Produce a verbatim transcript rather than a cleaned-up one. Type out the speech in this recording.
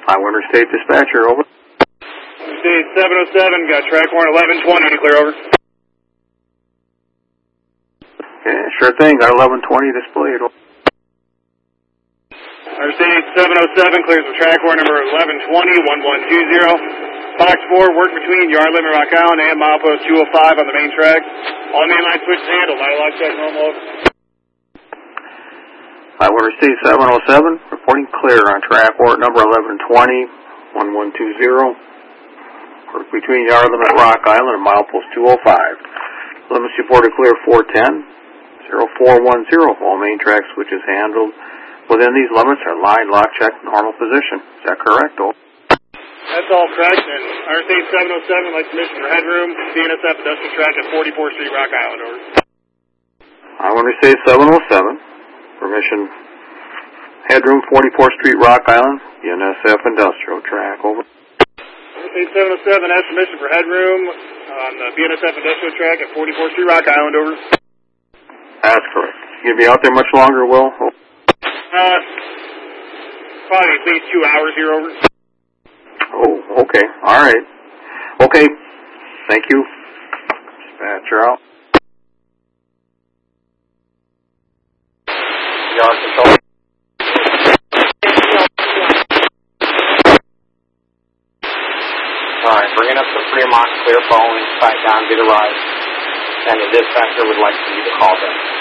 Iowa Interstate Dispatcher, over. Interstate seven oh seven, got track warrant eleven twenty to clear, over. Yeah, sure thing, got eleven twenty displayed, over. Interstate seven oh seven clears with track warrant number eleven twenty, one one two zero. Box four, work between yard limit Rock Island and milepost two oh five on the main track. All main line switch handled. Line lock check normal, over. Iowa Interstate seven oh seven, reporting clear on track warrant number eleven twenty, one one two zero. Work between yard limit Rock Island and milepost two oh five. Limits reported clear four ten, zero four one zero. All main track switches handled. Within these limits are line lock check normal position. Is that correct, over? That's all correct, and Interstate seven oh seven, like permission for headroom, B N S F industrial track at forty-fourth Street, Rock Island, over. Iowa Interstate seven oh seven, permission headroom, forty-fourth Street, Rock Island, B N S F industrial track, over. Interstate seven oh seven has permission for headroom on the B N S F industrial track at forty-fourth Street, Rock Island, over. That's correct. You gonna be out there much longer, Will? Oh. Uh, probably at least two hours here, over. Oh, okay. All right. Okay. Thank you. Dispatcher out. Yard control. All right, bringing up the Fremont clear following site down to the right, and the dispatcher would like for you to call them.